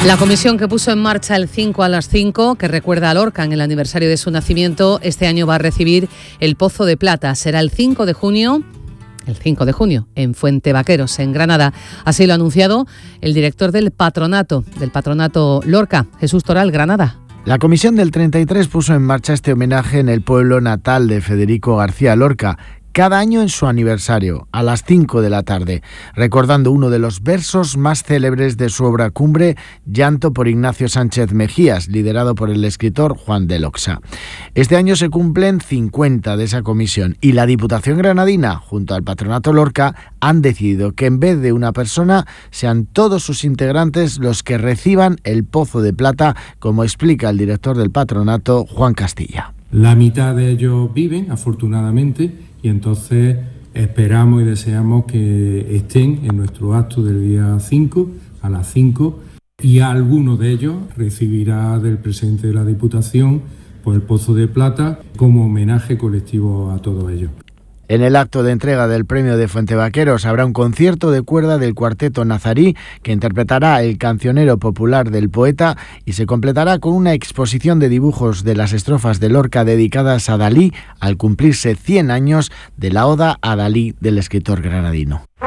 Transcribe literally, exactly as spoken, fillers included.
La comisión que puso en marcha el cinco a las cinco, que recuerda a Lorca en el aniversario de su nacimiento, este año va a recibir el Pozo de Plata. Será el cinco de junio, el cinco de junio, en Fuentevaqueros, en Granada. Así lo ha anunciado el director del patronato, del patronato Lorca, Jesús Toral, Granada. La comisión del treinta y tres puso en marcha este homenaje en el pueblo natal de Federico García Lorca, cada año en su aniversario, a las cinco de la tarde, recordando uno de los versos más célebres de su obra cumbre, Llanto por Ignacio Sánchez Mejías, liderado por el escritor Juan de Loxa. Este año se cumplen cincuenta de esa comisión y la Diputación Granadina, junto al Patronato Lorca, han decidido que en vez de una persona, sean todos sus integrantes los que reciban el Pozo de Plata, como explica el director del patronato, Juan Castilla. La mitad de ellos viven, afortunadamente, y entonces esperamos y deseamos que estén en nuestro acto del día cinco, a las cinco, y a alguno de ellos recibirá del presidente de la Diputación pues, el Pozo de Plata como homenaje colectivo a todos ellos. En el acto de entrega del premio de Fuentevaqueros habrá un concierto de cuerda del cuarteto nazarí que interpretará el cancionero popular del poeta y se completará con una exposición de dibujos de las estrofas de Lorca dedicadas a Dalí al cumplirse cien años de la Oda a Dalí del escritor granadino.